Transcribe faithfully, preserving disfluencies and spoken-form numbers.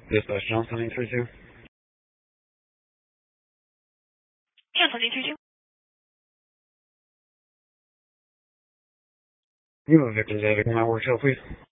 Dispatch Johnson eight three two. Johnson eight three two. You have Victor David. Can I work help, please?